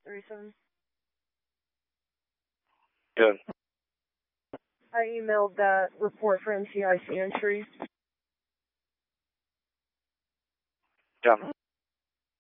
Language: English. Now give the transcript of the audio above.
37. Good. I emailed that report for NCIC entry. Done.